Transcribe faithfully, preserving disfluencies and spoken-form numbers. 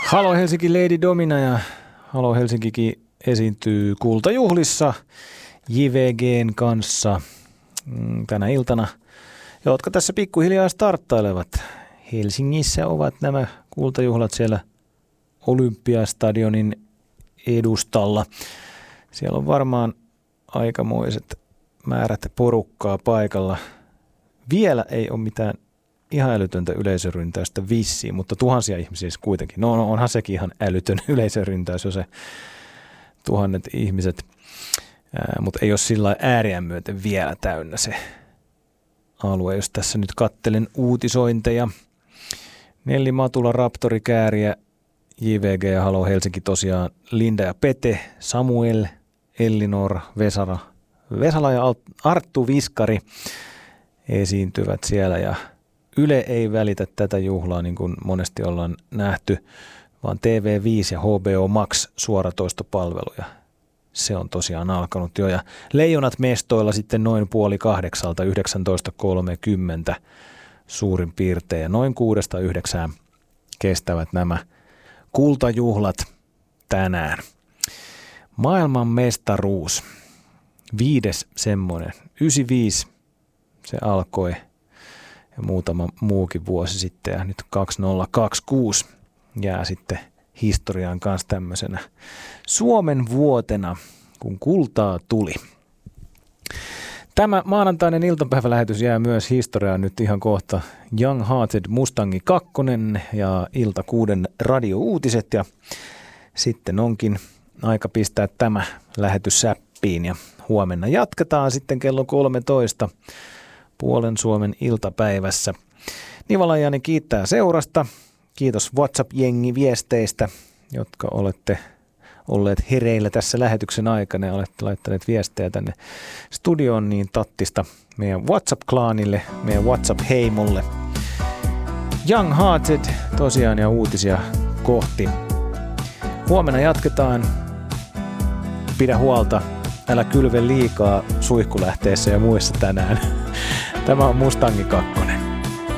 Halo Helsinki Lady Domina ja Halo Helsinkikin esiintyy Kultajuhlissa J V G:n kanssa tänä iltana, jotka tässä pikkuhiljaa starttailevat. Helsingissä ovat nämä Kultajuhlat siellä Olympiastadionin edustalla. Siellä on varmaan aikamoiset määrät porukkaa paikalla. Vielä ei ole mitään ihan älytöntä yleisöryntäystä vissiin, mutta tuhansia ihmisiä kuitenkin. No, no onhan sekin ihan älytön yleisöryntäys, jo se tuhannet ihmiset, Ää, mutta ei ole sillä ääriään myöten vielä täynnä se alue. Jos tässä nyt kattelen uutisointeja. Nelli Matula, Raptori, Kääriä, J V G ja Halo Helsinki tosiaan, Linda ja Pete, Samuel, Ellinor, Vesara, Vesala ja Arttu Viskari esiintyvät siellä ja Yle ei välitä tätä juhlaa niin kuin monesti ollaan nähty, vaan T V viisi ja H B O Max suoratoistopalveluja. Se on tosiaan alkanut jo ja Leijonat mestoilla sitten noin puoli kahdeksalta yhdeksäntoista kolmekymmentä suurin piirtein ja noin kuudesta yhdeksään kestävät nämä kultajuhlat tänään. Maailman mestaruus, viides semmoinen, yhdeksänkymmentäviisi se alkoi ja muutama muukin vuosi sitten ja nyt kaksituhattakaksikymmentäkuusi jää sitten historiaan kanssa tämmöisenä Suomen vuotena, kun kultaa tuli. Tämä maanantainen iltapäivälähetys jää myös historiaan nyt ihan kohta. Young Hearted Mustangi kakkonen ja ilta kuuden radiouutiset ja sitten onkin aika pistää tämä lähetys säppiin ja huomenna jatketaan sitten kello kolmetoista puolen Suomen iltapäivässä. Nivala Jaani kiittää seurasta. Kiitos WhatsApp-jengi viesteistä, jotka olette olleet hereillä tässä lähetyksen aikana ja olette laittaneet viestejä tänne studioon niin tattista meidän WhatsApp-klaanille, meidän WhatsApp-heimolle. Young Hearted tosiaan ja uutisia kohti. Huomenna jatketaan. Pidä huolta, älä kylve liikaa suihkulähteessä ja muissa tänään. Tämä on Mustangi kakkonen.